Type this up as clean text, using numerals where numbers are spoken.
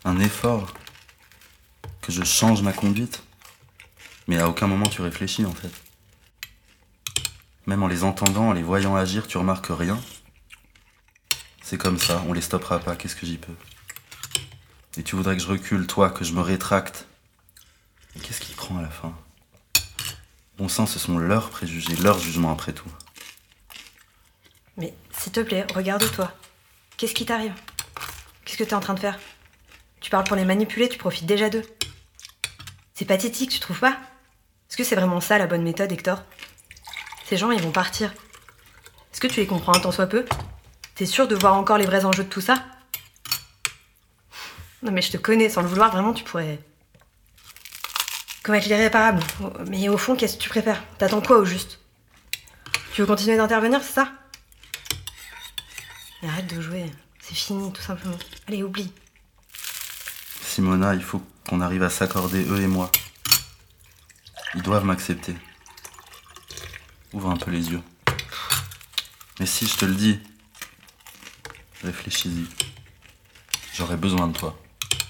un effort, que je change ma conduite. Mais à aucun moment tu réfléchis en fait. Même en les entendant, en les voyant agir, tu remarques rien. C'est comme ça, on les stoppera pas, qu'est-ce que j'y peux? Et tu voudrais que je recule, toi, que je me rétracte. Mais qu'est-ce qui te prend à la fin? Bon sang, ce sont leurs préjugés, leurs jugements après tout. Mais s'il te plaît, regarde-toi. Qu'est-ce qui t'arrive? Qu'est-ce que t'es en train de faire? Tu parles pour les manipuler, tu profites déjà d'eux. C'est pathétique, tu trouves pas? Est-ce que c'est vraiment ça la bonne méthode, Hector? Ces gens, ils vont partir. Est-ce que tu les comprends un tant soit peu? T'es sûr de voir encore les vrais enjeux de tout ça? Non mais je te connais, sans le vouloir, vraiment, tu pourrais... commettre l'irréparable. Mais au fond, qu'est-ce que tu préfères? T'attends quoi au juste? Tu veux continuer d'intervenir, c'est ça? Mais arrête de jouer, c'est fini, tout simplement. Allez, oublie. Simona, il faut qu'on arrive à s'accorder, eux et moi. Ils doivent m'accepter. Ouvre un peu les yeux. Mais si, je te le dis. Réfléchis-y. J'aurais besoin de toi.